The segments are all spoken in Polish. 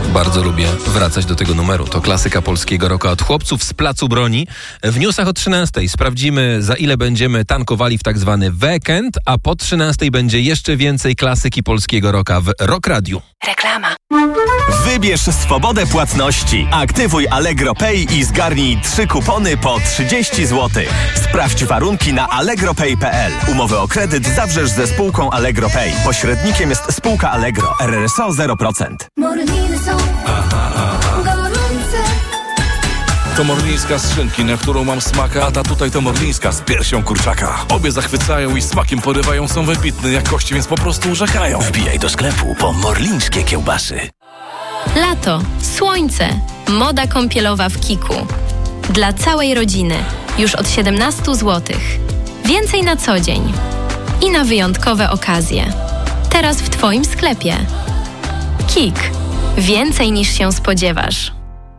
Bardzo lubię wracać do tego numeru. To klasyka polskiego rocka od chłopców z Placu Broni. W newsach o 13:00 sprawdzimy, za ile będziemy tankowali w tak zwany weekend, a po 13:00 będzie jeszcze więcej klasyki polskiego rocka w Rock Radiu. Reklama. Wybierz swobodę płatności. Aktywuj Allegro Pay i zgarnij 3 kupony po 30 zł. Sprawdź warunki na allegropay.pl. Umowę o kredyt zawrzesz ze spółką Allegro Pay. Pośrednikiem jest spółka Allegro. RRSO 0%. Morliny są gorące. To morlińska z szynki, na którą mam smaka, a ta tutaj to morlińska z piersią kurczaka. Obie zachwycają i smakiem porywają, są wybitne jakości, więc po prostu urzekają. Wbijaj do sklepu po morlińskie kiełbasy. Lato, słońce, moda kąpielowa w Kiku. Dla całej rodziny, już od 17 zł. Więcej na co dzień i na wyjątkowe okazje. Teraz w Twoim sklepie. Kik. Więcej niż się spodziewasz.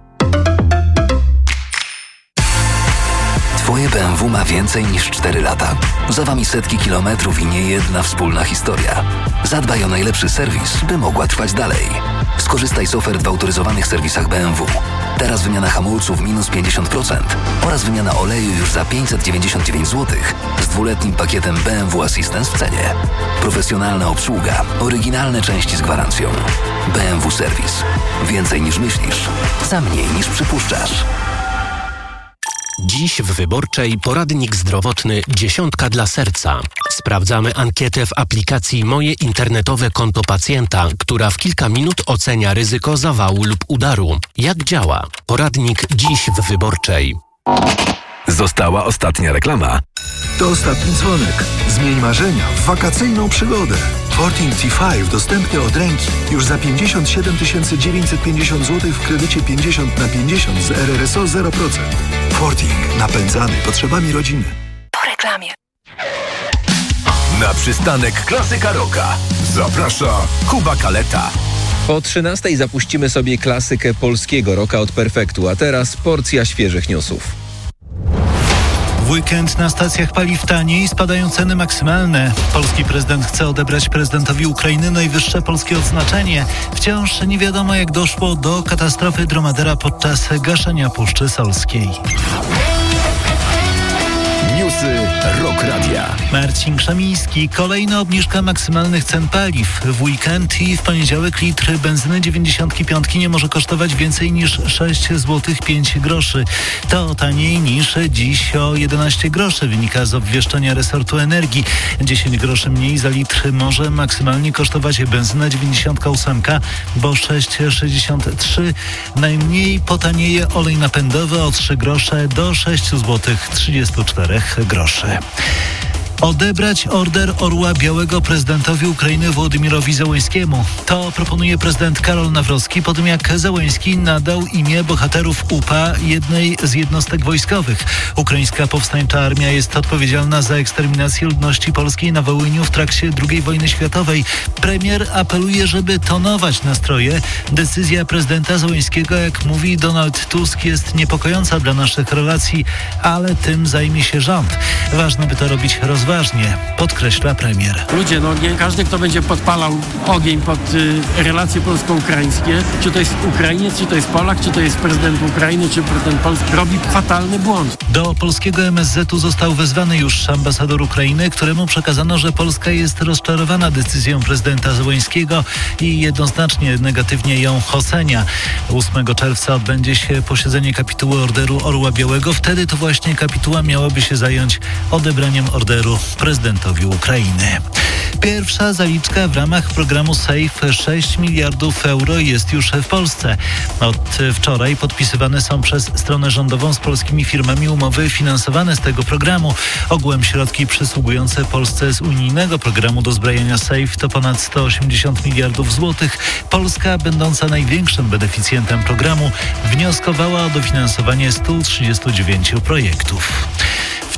Twoje BMW ma więcej niż 4 lata. Za Wami setki kilometrów i niejedna wspólna historia. Zadbaj o najlepszy serwis, by mogła trwać dalej. Skorzystaj z ofert w autoryzowanych serwisach BMW. Teraz wymiana hamulców minus 50% oraz wymiana oleju już za 599 zł z 2-letnim pakietem BMW Assistance w cenie. Profesjonalna obsługa, oryginalne części z gwarancją. BMW Serwis. Więcej niż myślisz, za mniej niż przypuszczasz. Dziś w Wyborczej poradnik zdrowotny 10 dla serca. Sprawdzamy ankietę w aplikacji Moje internetowe konto pacjenta, która w kilka minut ocenia ryzyko zawału lub udaru. Jak działa? Poradnik dziś w Wyborczej. Została ostatnia reklama. To ostatni dzwonek. Zmień marzenia w wakacyjną przygodę. Forting T5 dostępny od ręki. Już za 57 950 zł w kredycie 50/50 z RRSO 0%. Forting. Napędzany potrzebami rodziny. Po reklamie. Na przystanek Klasyka Rocka zaprasza Kuba Kaleta. Po 13:00 zapuścimy sobie klasykę polskiego rocka od Perfektu, a teraz porcja świeżych newsów. W weekend na stacjach paliw taniej, spadają ceny maksymalne. Polski prezydent chce odebrać prezydentowi Ukrainy najwyższe polskie odznaczenie. Wciąż nie wiadomo, jak doszło do katastrofy dromadera podczas gaszenia Puszczy Solskiej. Newsy Rock Radia. Marcin Krzemiński. Kolejna obniżka maksymalnych cen paliw. W weekend i w poniedziałek litr benzyny 95 nie może kosztować więcej niż 6 zł 5 groszy. To taniej niż dziś o 11 groszy, wynika z obwieszczenia resortu energii. 10 groszy mniej za litr może maksymalnie kosztować benzyna 98, bo 6,63. Najmniej potanieje olej napędowy o 3 grosze do 6 zł 34 groszy. Odebrać Order Orła Białego prezydentowi Ukrainy Wołodymyrowi Zełenskiemu. To proponuje prezydent Karol Nawrocki po tym, jak Zełenski nadał imię bohaterów UPA jednej z jednostek wojskowych. Ukraińska powstańcza armia jest odpowiedzialna za eksterminację ludności polskiej na Wołyniu w trakcie II wojny światowej. Premier apeluje, żeby tonować nastroje. Decyzja prezydenta Zełenskiego, jak mówi Donald Tusk, jest niepokojąca dla naszych relacji, ale tym zajmie się rząd. Ważne, by to robić rozważnie, podkreśla premier. Ludzie, nie każdy, kto będzie podpalał ogień pod relacje polsko-ukraińskie, czy to jest Ukrainiec, czy to jest Polak, czy to jest prezydent Ukrainy, czy prezydent Polski, robi fatalny błąd. Do polskiego MSZ-u został wezwany już ambasador Ukrainy, któremu przekazano, że Polska jest rozczarowana decyzją prezydenta Zełenskiego i jednoznacznie negatywnie ją ocenia. 8 czerwca odbędzie się posiedzenie kapituły Orderu Orła Białego. Wtedy to właśnie kapituła miałaby się zająć odebraniem orderu prezydentowi Ukrainy. Pierwsza zaliczka w ramach programu SAFE 6 miliardów euro jest już w Polsce. Od wczoraj podpisywane są przez stronę rządową z polskimi firmami umowy finansowane z tego programu. Ogółem środki przysługujące Polsce z unijnego programu dozbrajania SAFE to ponad 180 miliardów złotych. Polska, będąca największym beneficjentem programu, wnioskowała o dofinansowanie 139 projektów.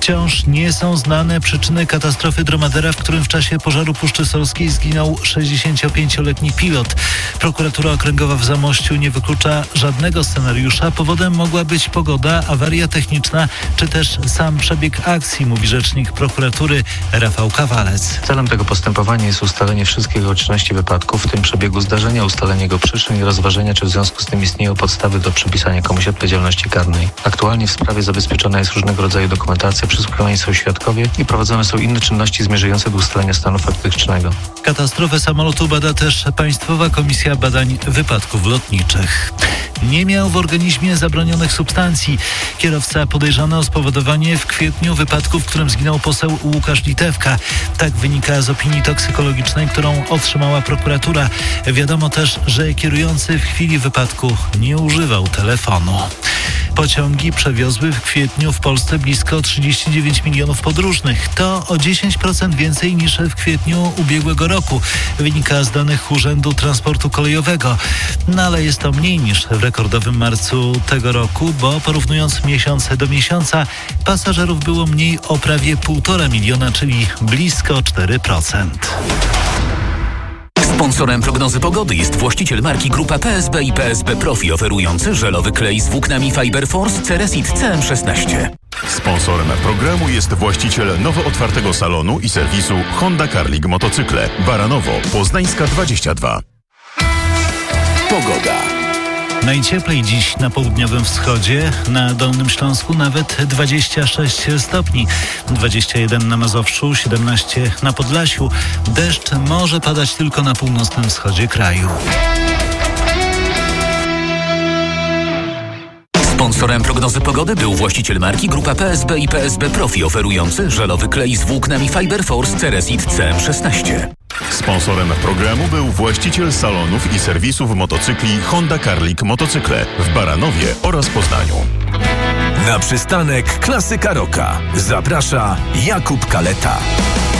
Wciąż nie są znane przyczyny katastrofy dromadera, w którym w czasie pożaru Puszczy Solskiej zginął 65-letni pilot. Prokuratura Okręgowa w Zamościu nie wyklucza żadnego scenariusza. Powodem mogła być pogoda, awaria techniczna, czy też sam przebieg akcji, mówi rzecznik prokuratury Rafał Kawalec. Celem tego postępowania jest ustalenie wszystkich okoliczności wypadku, w tym przebiegu zdarzenia, ustalenie jego przyczyn i rozważenia, czy w związku z tym istnieją podstawy do przypisania komuś odpowiedzialności karnej. Aktualnie w sprawie zabezpieczona jest różnego rodzaju dokumentacja, przesłuchiwani są świadkowie i prowadzone są inne czynności zmierzające do ustalenia stanu faktycznego. Katastrofę samolotu bada też Państwowa Komisja Badań Wypadków Lotniczych. Nie miał w organizmie zabronionych substancji. Kierowca podejrzany o spowodowanie w kwietniu wypadku, w którym zginął poseł Łukasz Litewka. Tak wynika z opinii toksykologicznej, którą otrzymała prokuratura. Wiadomo też, że kierujący w chwili wypadku nie używał telefonu. Pociągi przewiozły w kwietniu w Polsce blisko 39 milionów podróżnych. To o 10% więcej niż w kwietniu ubiegłego roku. Wynika z danych Urzędu Transportu Kolejowego. No ale jest to mniej niż w rekordowym marcu tego roku, bo porównując miesiąc do miesiąca, pasażerów było mniej o prawie 1,5 miliona, czyli blisko 4%. Sponsorem prognozy pogody jest właściciel marki Grupa PSB i PSB Profi, oferujący żelowy klej z włóknami Fiber Force Ceresit CM16. Sponsorem programu jest właściciel nowo otwartego salonu i serwisu Honda Carling Motocykle. Baranowo, Poznańska 22. Pogoda. Najcieplej dziś na południowym wschodzie, na Dolnym Śląsku nawet 26 stopni, 21 na Mazowszu, 17 na Podlasiu. Deszcz może padać tylko na północnym wschodzie kraju. Sponsorem prognozy pogody był właściciel marki Grupa PSB i PSB Profi, oferujący żelowy klej z włóknami Fiber Force Ceresit CM16. Sponsorem programu był właściciel salonów i serwisów motocykli Honda Carling Motocykle w Baranowie oraz Poznaniu. Na przystanek Klasyka Rocka zaprasza Jakub Kaleta.